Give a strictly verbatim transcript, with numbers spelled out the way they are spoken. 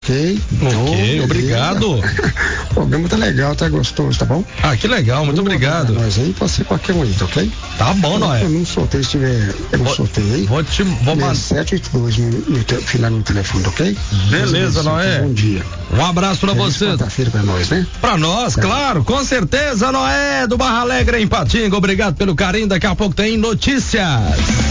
ok? Ok, oh, obrigado. O programa tá legal, tá gostoso, tá bom? Ah, que legal, muito Vamos obrigado. Nós aí, pode ser qualquer um aí, tá ok? Tá bom, Noé. Eu não sorteio, se tiver um vou, sorteio aí. Vou te, vou mandar. sete oito dois no, no, te, final no telefone, tá ok? Beleza, Noé. Bom dia. Um abraço pra Feliz você. quarta-feira pra nós, né? Pra nós, é. Claro, com certeza, Noé, do Barra Alegre em Patinga. Obrigado pelo carinho. Daqui a pouco tem notícias.